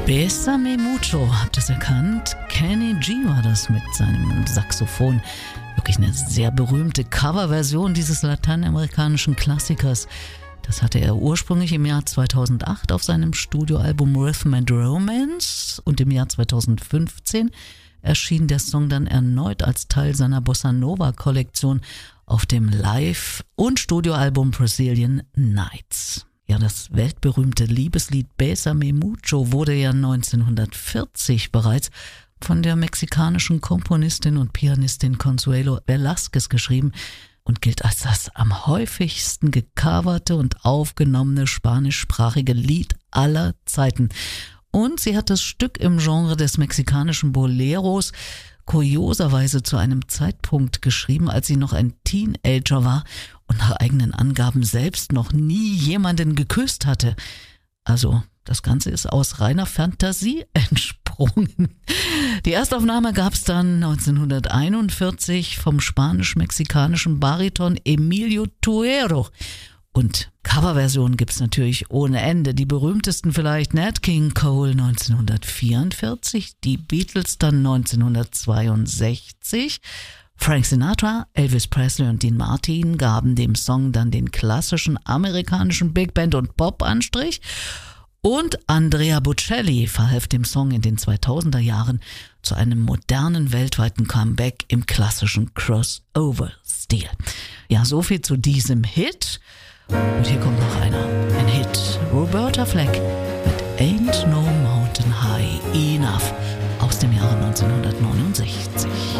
Bésame mucho, habt ihr es erkannt? Kenny G war das mit seinem Saxophon. Wirklich eine sehr berühmte Coverversion dieses lateinamerikanischen Klassikers. Das hatte er ursprünglich im Jahr 2008 auf seinem Studioalbum Rhythm and Romance und im Jahr 2015 erschien der Song dann erneut als Teil seiner Bossa Nova Kollektion auf dem Live- und Studioalbum Brazilian Nights. Ja, das weltberühmte Liebeslied Bésame mucho wurde ja 1940 bereits von der mexikanischen Komponistin und Pianistin Consuelo Velázquez geschrieben und gilt als das am häufigsten gecoverte und aufgenommene spanischsprachige Lied aller Zeiten. Und sie hat das Stück im Genre des mexikanischen Boleros kurioserweise zu einem Zeitpunkt geschrieben, als sie noch ein Teenager war und nach eigenen Angaben selbst noch nie jemanden geküsst hatte. Also das Ganze ist aus reiner Fantasie entsprungen. Die Erstaufnahme gab es dann 1941 vom spanisch-mexikanischen Bariton Emilio Tuero. Und Coverversionen gibt es natürlich ohne Ende. Die berühmtesten vielleicht Nat King Cole 1944, die Beatles dann 1962, Frank Sinatra, Elvis Presley und Dean Martin gaben dem Song dann den klassischen amerikanischen Big Band und Pop-Anstrich. Und Andrea Bocelli verhalf dem Song in den 2000er Jahren zu einem modernen weltweiten Comeback im klassischen Crossover-Stil. Ja, soviel zu diesem Hit. Und hier kommt noch einer, ein Hit. Roberta Flack mit Ain't No Mountain High Enough aus dem Jahre 1969.